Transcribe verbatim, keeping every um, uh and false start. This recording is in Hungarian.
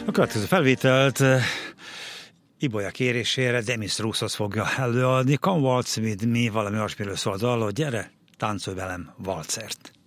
A következő felvételt Ibolya kérésére Demis Roussos fogja előadni. Come waltz with me, valami olyasmiről szól a dal, hogy gyere, táncolj velem valcert.